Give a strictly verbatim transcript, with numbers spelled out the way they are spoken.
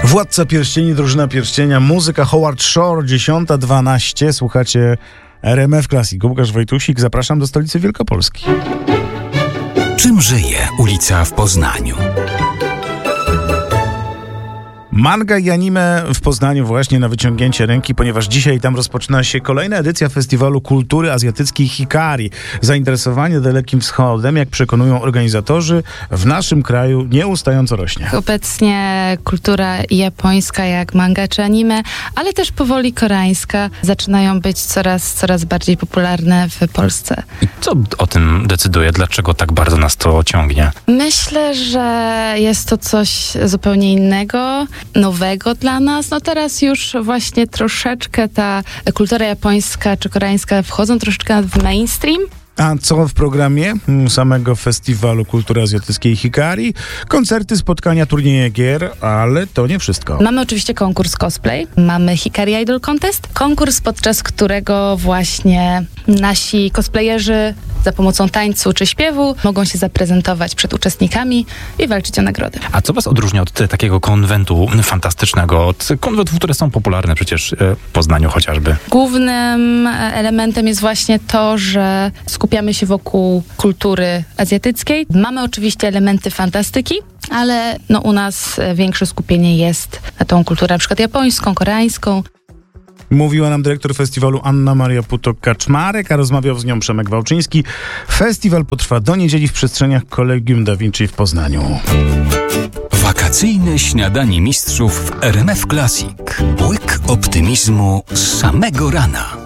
Władca Pierścieni, Drużyna Pierścienia, muzyka Howard Shore, dziesiąta dwanaście. Słuchacie R M F Classic. Łukasz Wojtusik, zapraszam do stolicy Wielkopolski. Czym żyje ulica w Poznaniu? Manga i anime w Poznaniu właśnie na wyciągnięcie ręki, ponieważ dzisiaj tam rozpoczyna się kolejna edycja Festiwalu Kultury Azjatyckiej Hikari. Zainteresowanie Dalekim Wschodem, jak przekonują organizatorzy, w naszym kraju nieustająco rośnie. Obecnie kultura japońska, jak manga czy anime, ale też powoli koreańska, zaczynają być coraz, coraz bardziej popularne w Polsce. I co o tym decyduje? Dlaczego tak bardzo nas to ciągnie? Myślę, że jest to coś zupełnie innego, nowego dla nas. No teraz już właśnie troszeczkę ta kultura japońska czy koreańska wchodzą troszeczkę w mainstream. A co w programie samego Festiwalu Kultury Azjatyckiej Hikari? Koncerty, spotkania, turnieje gier, ale to nie wszystko. Mamy oczywiście konkurs cosplay, mamy Hikari Idol Contest, konkurs, podczas którego właśnie nasi cosplayerzy za pomocą tańcu czy śpiewu mogą się zaprezentować przed uczestnikami i walczyć o nagrody. A co was odróżnia od te, takiego konwentu fantastycznego, od konwentów, które są popularne przecież w Poznaniu chociażby? Głównym elementem jest właśnie to, że skupiamy się wokół kultury azjatyckiej. Mamy oczywiście elementy fantastyki, ale no u nas większe skupienie jest na tą kulturę na przykład japońską, koreańską. Mówiła nam dyrektor festiwalu Anna Maria Putok-Kaczmarek, a rozmawiał z nią Przemek Wałczyński. Festiwal potrwa do niedzieli w przestrzeniach Collegium Da Vinci w Poznaniu. Wakacyjne śniadanie mistrzów w R M F Classic. Łyk optymizmu z samego rana.